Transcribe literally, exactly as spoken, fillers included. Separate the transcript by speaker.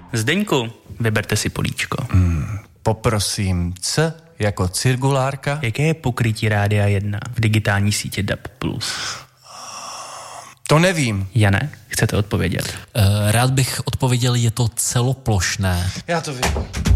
Speaker 1: Zdeňku, vyberte si políčko.
Speaker 2: Hmm, poprosím, C jako cirkulárka.
Speaker 1: Jaké je pokrytí Rádia jedna v digitální sítě D A B plus?
Speaker 2: To nevím.
Speaker 1: Jane, chcete odpovědět?
Speaker 3: Uh, rád bych odpověděl, je to celoplošné.
Speaker 2: Já to vím.